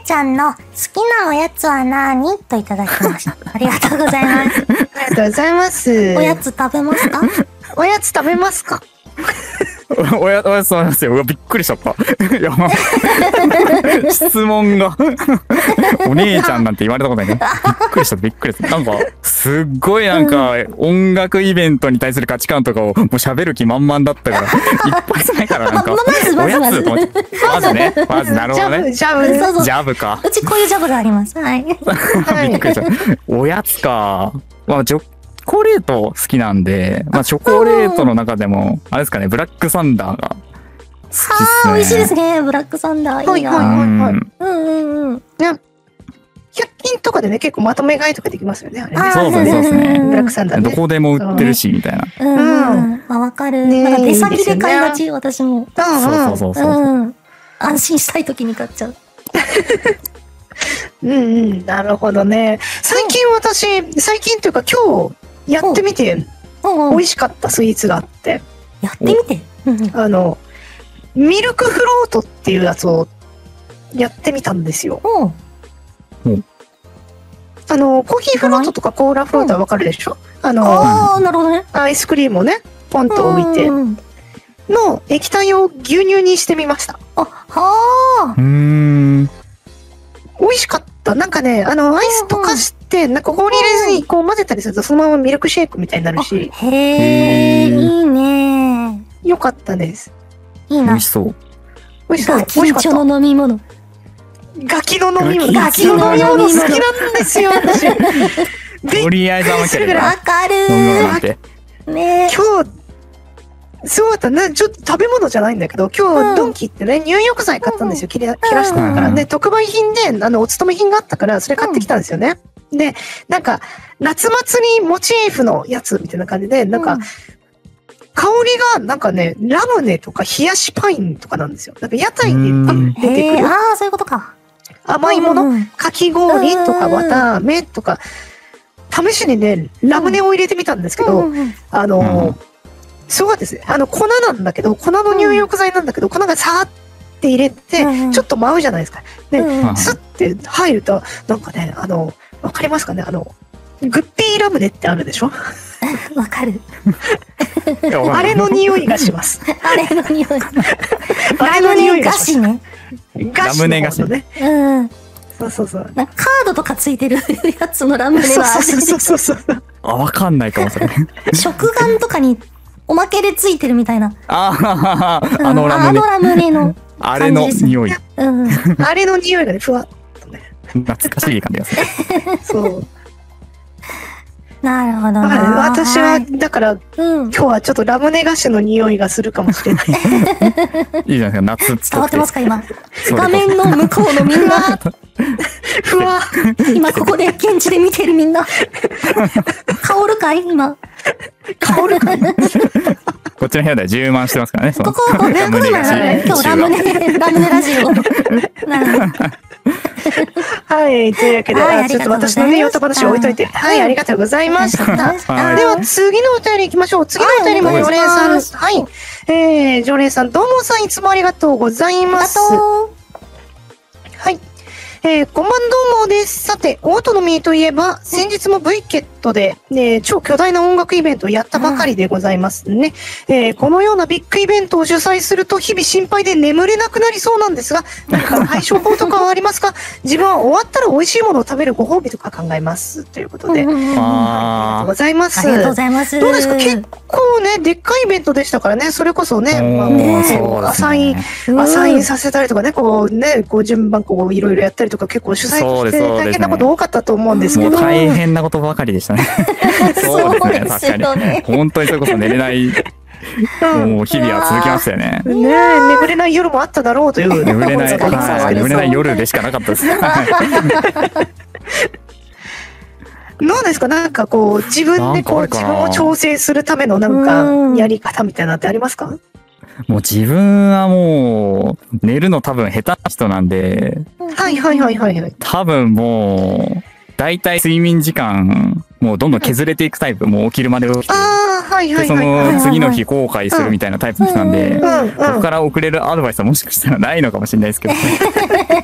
ちゃんの好きなおやつは何といただきました。ありがとうございます。 ありがとうございます。 おやつ食べますか？ おやつ食べますか？ おやつ食べますよ。うわ、びっくりしちゃった。いや、質問が。お姉ちゃんなんて言われたことないね。びっくりした、びっくりした。なんか、すっごいなんか、音楽イベントに対する価値観とかをもう喋る気満々だったから、一発目からなんか、おやつと思って。まずね、まずなるほどね。 ジャブ、 そうそうジャブか。 うちこういうジャブがあります。はい。 びっくりした。おやつか。まあ、チョコレート好きなんで、まあ、チョコレートの中でも、あれですかね、ブラックサンダーが好きっすね。 美味しいですね、ブラックサンダー。いいな。 はいうんうんうん。 100均とかでね、結構まとめ買いとかできますよね、あれね。 そうですね、そうですね。 ブラックサンダーね。 どこでも売ってるし、みたいな。 うんうん。あ、わかる。なんか出先で買いがち、私も。 そうそうそうそう。 うん。安心したい時に買っちゃう。 うんうん、なるほどね。最近というか今日やってみて美味しかったスイーツがあって。 やってみて。 ミルクフロートっていうやつをやってみたんですよ。コーヒーフロートとかコーラフロートはわかるでしょ？ ああ、なるほどね。 アイスクリームをね、ポンと置いて、の液体を牛乳にしてみました。 あ、はあ。 美味しかった。なんかね、アイス溶かして、なんか氷入れずにこう混ぜたりすると、そのままミルクシェイクみたいになるし。 へえ、いいね。 よかったです。 いいな。 美味しそう。 美味しそう。 緊張の飲み物。 ガキの飲み物。ガキの飲み物好きなんですよ、私。 とりあえず甘ければ。 わかる。 飲み物なんて。 ね今日、そうだったね。ちょっと食べ物じゃないんだけど、今日ドンキってね、入浴剤買ったんですよ。切らしたからね。特売品で、お勤め品があったから、それ買ってきたんですよね。で、なんか、夏祭りモチーフのやつみたいな感じで、なんか、香りが、なんかね、ラムネとか冷やしパインとかなんですよ。なんか屋台で出てくる。 ああ、そういうことか。 甘いもの、かき氷とか綿あめとか、試しにね、ラムネを入れてみたんですけど、そうですね。粉なんだけど、粉の入浴剤なんだけど、粉がさーって入れて、ちょっと舞うじゃないですか。で、スッて入ると、なんかね、わかりますかね？グッピーラムネってあるでしょ？ わかる。 あれの匂いがします。 あれの匂い。 あれの匂いがします。 ラムネ菓子ね。 うん。 そうそうそう。 カードとかついてるやつのラムネは。 そうそう。 あ、わかんないかもしれない。 食玩とかにおまけでついてるみたいな。 ああのラムネ。 ラムネの。 あれの匂い。 あれの匂いがね、ふわっとね。 懐かしい感じがする。 そう。 なるほどな。 私は、だから、今日はちょっとラムネ菓子の匂いがするかもしれない。 いいじゃないですか、夏っぽくて。 伝わってますか、今。画面の向こうのみんな。 ふわ。 今ここで現地で見てるみんな。香るかい今。 香るかいこっちの部屋では充満してますからね。 ここラムネ菓子。今日ラムネラジオ。なるほど。 はい、というわけで、ちょっと私のね、ヨタ話を置いといて、はい、ありがとうございました。では、次のお便り行きましょう。次のお便りも常連さん。はい。常連さん、どうもさん、いつもありがとうございます。はい。こんばんどうもです。さて、オートノミーといえば、先日も V ケットで、超巨大な音楽イベントをやったばかりでございますね。このようなビッグイベントを主催すると日々心配で眠れなくなりそうなんですが、何か対処法とかはありますか？自分は終わったら美味しいものを食べるご褒美とか考えます。ということで。ありがとうございます。 ありがとうございます。 どうですか？結構ね、でっかいイベントでしたからね、それこそね、アサインさせたりとかね、こう順番いろいろやったりとか結構主催して大変なこと多かったと思うんですけど。 もう大変なことばかりでしたね。そうですね、確かに。本当にそれこそ寝れない、もう日々は続きましたよね。 眠れない夜もあっただろうという。 眠れない夜でしかなかったです。 どうですか？なんかこう、自分で自分を調整するためのなんか、やり方みたいなのってありますか？ もう自分はもう、寝るの多分下手な人なんで。 はい。 多分もう、大体睡眠時間、もうどんどん削れていくタイプ、もう起きるまで起きて。で、その次の日後悔するみたいなタイプの人なんで、ここから遅れるアドバイスはもしかしたらないのかもしれないですけど。